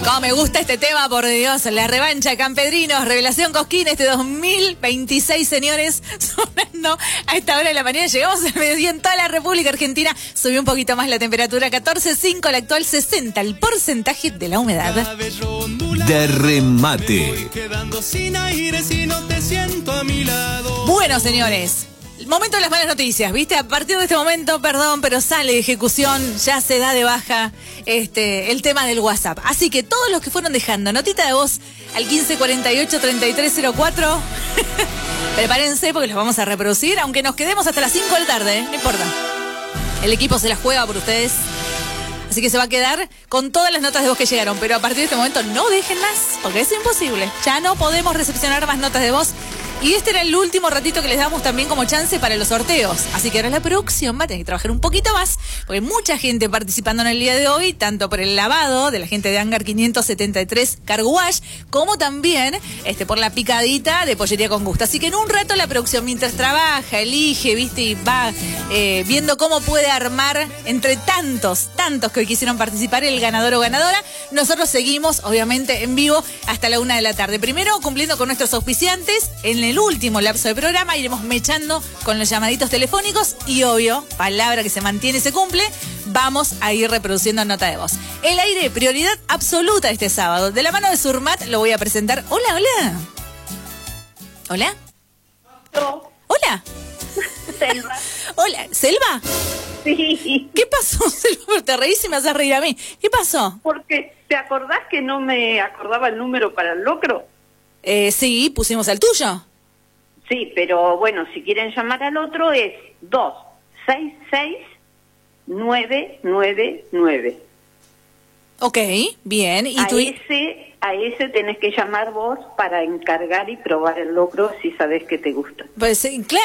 Cómo me gusta este tema, por Dios. La revancha, Campedrinos, Revelación Cosquín, este 2026, señores, sonando a esta hora de la mañana. Llegamos al mediodía en toda la República Argentina. Subió un poquito más la temperatura, 14,5, la actual 60, el porcentaje de la humedad. De remate. Bueno, señores, el momento de las malas noticias, ¿viste? A partir de este momento, perdón, pero sale de ejecución, ya se da de baja el tema del WhatsApp. Así que todos los que fueron dejando notita de voz al 1548-3304, prepárense porque los vamos a reproducir, aunque nos quedemos hasta las 5 de la tarde, no importa. El equipo se la juega por ustedes. Así que se va a quedar con todas las notas de voz que llegaron. Pero a partir de este momento no dejen más, porque es imposible. Ya no podemos recepcionar más notas de voz. Y este era el último ratito que les damos también como chance para los sorteos. Así que ahora la producción va a tener que trabajar un poquito más, porque hay mucha gente participando en el día de hoy, tanto por el lavado de la gente de Hangar 573 Car Wash, como también por la picadita de Pollería con Gusto. Así que en un rato la producción, mientras trabaja, elige, viste, y va viendo cómo puede armar entre tantos que hoy quisieron participar el ganador o ganadora. Nosotros seguimos, obviamente, en vivo hasta la 1 de la tarde. Primero, cumpliendo con nuestros auspiciantes. En el último lapso del programa iremos mechando con los llamaditos telefónicos y, obvio, palabra que se mantiene y se cumple, vamos a ir reproduciendo nota de voz. El aire, prioridad absoluta este sábado. De la mano de Surmat lo voy a presentar. Hola, hola. ¿Hola? No. Hola. Selva. Hola, ¿Selva? Sí. ¿Qué pasó, Selva? Te reís y me haces reír a mí. ¿Qué pasó? Porque, ¿te acordás que no me acordaba el número para el locro? Sí, pusimos el tuyo. Sí, pero bueno, si quieren llamar al otro es 266999. Ok, bien. ¿Y a tú? ese tenés que llamar vos para encargar y probar el locro si sabés que te gusta. Pues claro.